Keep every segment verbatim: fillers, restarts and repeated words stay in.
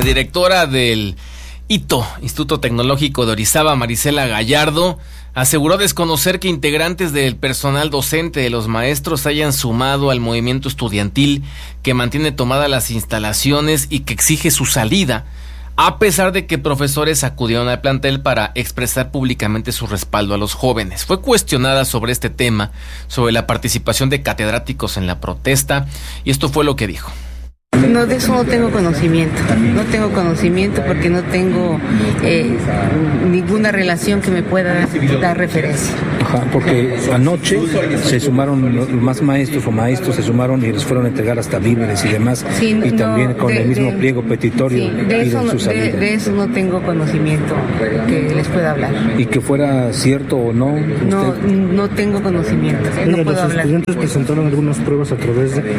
directora del I T O, Instituto Tecnológico de Orizaba, Marisela Gallardo, aseguró desconocer que integrantes del personal docente de los maestros hayan sumado al movimiento estudiantil que mantiene tomadas las instalaciones y que exige su salida, a pesar de que profesores acudieron al plantel para expresar públicamente su respaldo a los jóvenes. Fue cuestionada sobre este tema, sobre la participación de catedráticos en la protesta, y esto fue lo que dijo. No, de eso no tengo conocimiento, no tengo conocimiento porque no tengo eh, ninguna relación que me pueda dar referencia. Ajá, porque anoche se sumaron los más maestros o maestros, se sumaron y les fueron a entregar hasta víveres y demás, sí, y no, también con de, el mismo de, pliego petitorio sí, de, eso, su salida. De, de eso no tengo conocimiento que les pueda hablar. ¿Y que fuera cierto o no? No, no tengo conocimiento, no Oiga, puedo los hablar. Los estudiantes presentaron algunas pruebas a través de...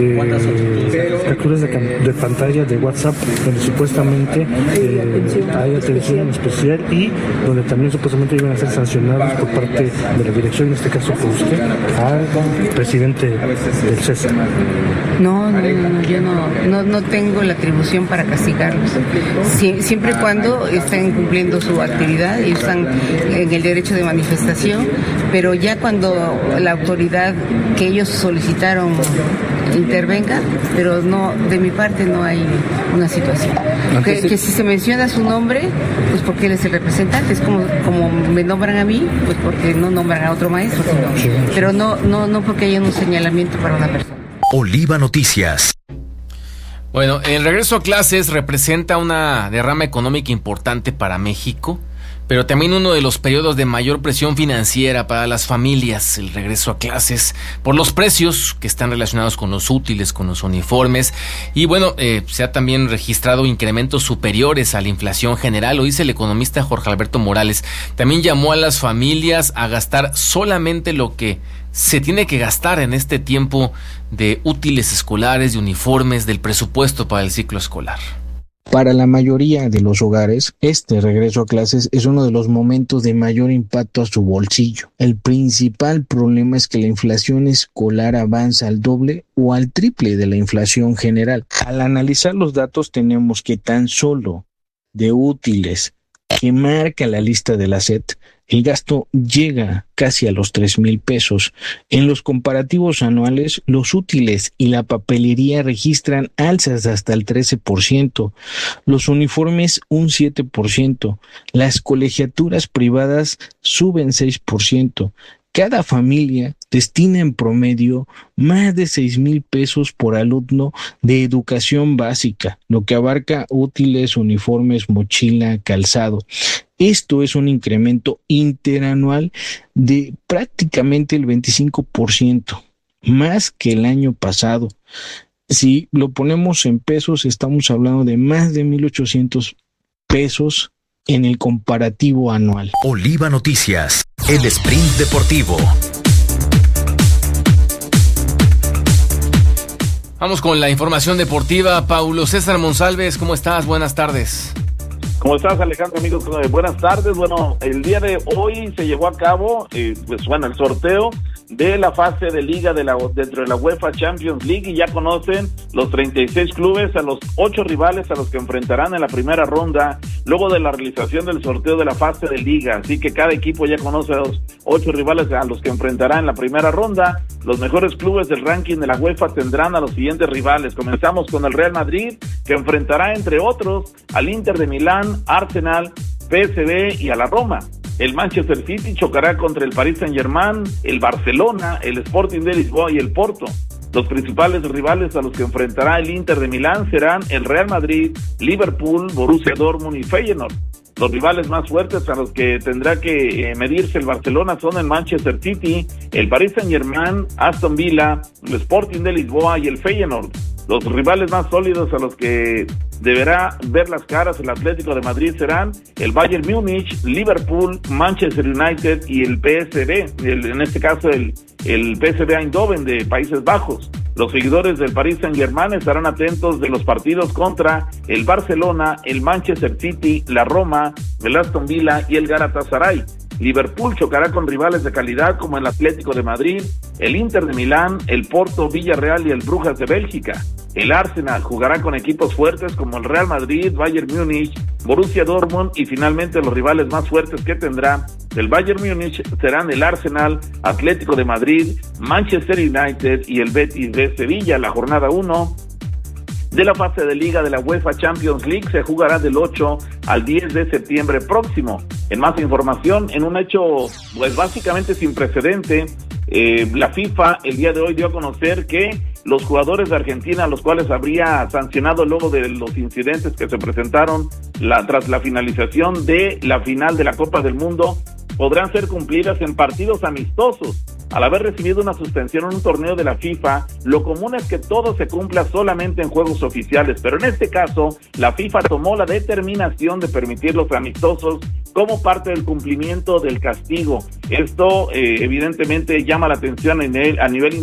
de capturas de, de pantalla de WhatsApp donde supuestamente eh, hay atención especial y donde también supuestamente iban a ser sancionados por parte de la dirección, en este caso por usted, al presidente del César. No, no, no, yo no, no, no tengo la atribución para castigarlos. Sie, siempre y cuando estén cumpliendo su actividad y están en el derecho de manifestación, pero ya cuando la autoridad que ellos solicitaron intervenga, pero no, de mi parte no hay una situación. Que, que si se menciona su nombre, pues porque él es el representante, es como, como me nombran a mí, pues porque no nombran a otro maestro, sino, pero no, no, no porque haya un señalamiento para una persona. Oliva Noticias. Bueno, el regreso a clases representa una derrama económica importante para México, pero también uno de los periodos de mayor presión financiera para las familias, el regreso a clases, por los precios que están relacionados con los útiles, con los uniformes, y bueno, eh, se ha también registrado incrementos superiores a la inflación general. Lo dice el economista Jorge Alberto Morales. También llamó a las familias a gastar solamente lo que se tiene que gastar en este tiempo de útiles escolares, de uniformes, del presupuesto para el ciclo escolar. Para la mayoría de los hogares, este regreso a clases es uno de los momentos de mayor impacto a su bolsillo. El principal problema es que la inflación escolar avanza al doble o al triple de la inflación general. Al analizar los datos tenemos que tan solo de útiles que marca la lista de la S E T, el gasto llega casi a los tres mil pesos. En los comparativos anuales, los útiles y la papelería registran alzas hasta el trece por ciento, los uniformes un siete por ciento, las colegiaturas privadas suben seis por ciento. Cada familia destina en promedio más de seis mil pesos por alumno de educación básica, lo que abarca útiles, uniformes, mochila, calzado. Esto es un incremento interanual de prácticamente el veinticinco por ciento, más que el año pasado. Si lo ponemos en pesos, estamos hablando de más de mil ochocientos pesos en el comparativo anual. Oliva Noticias, el sprint deportivo. Vamos con la información deportiva. Paulo César Monsalves, ¿cómo estás? Buenas tardes. ¿Cómo estás, Alejandro, amigos? Buenas tardes. Bueno, el día de hoy se llevó a cabo, eh, pues bueno, el sorteo de la fase de liga de la, dentro de la UEFA Champions League, y ya conocen los treinta y seis clubes a los ocho rivales a los que enfrentarán en la primera ronda, luego de la realización del sorteo de la fase de liga. Así que cada equipo ya conoce a los ocho rivales a los que enfrentará en la primera ronda. Los mejores clubes del ranking de la UEFA tendrán a los siguientes rivales. Comenzamos con el Real Madrid, que enfrentará, entre otros, al Inter de Milán, Arsenal, P S V y a la Roma. El Manchester City chocará contra el Paris Saint-Germain, el Barcelona, el Sporting de Lisboa y el Porto. Los principales rivales a los que enfrentará el Inter de Milán serán el Real Madrid, Liverpool, Borussia Dortmund y Feyenoord. Los rivales más fuertes a los que tendrá que eh, medirse el Barcelona son el Manchester City, el Paris Saint-Germain, Aston Villa, el Sporting de Lisboa y el Feyenoord. Los rivales más sólidos a los que deberá ver las caras el Atlético de Madrid serán el Bayern Múnich, Liverpool, Manchester United y el P S V, el, en este caso el, el P S V Eindhoven de Países Bajos. Los seguidores del Paris Saint-Germain estarán atentos de los partidos contra el Barcelona, el Manchester City, la Roma, el Aston Villa y el Galatasaray. Liverpool chocará con rivales de calidad como el Atlético de Madrid, el Inter de Milán, el Porto, Villarreal y el Brujas de Bélgica. El Arsenal jugará con equipos fuertes como el Real Madrid, Bayern Múnich, Borussia Dortmund y finalmente los rivales más fuertes que tendrá el Bayern Múnich serán el Arsenal, Atlético de Madrid, Manchester United y el Betis de Sevilla. La jornada uno de la fase de liga de la UEFA Champions League se jugará del ocho al diez de septiembre próximo. En más información, en un hecho pues básicamente sin precedente, eh, la FIFA el día de hoy dio a conocer que los jugadores de Argentina, a los cuales habría sancionado luego de los incidentes que se presentaron la, tras la finalización de la final de la Copa del Mundo, podrán ser cumplidas en partidos amistosos. Al haber recibido una suspensión en un torneo de la FIFA, lo común es que todo se cumpla solamente en juegos oficiales, pero en este caso, la FIFA tomó la determinación de permitir los amistosos como parte del cumplimiento del castigo. Esto eh, evidentemente llama la atención en el, a nivel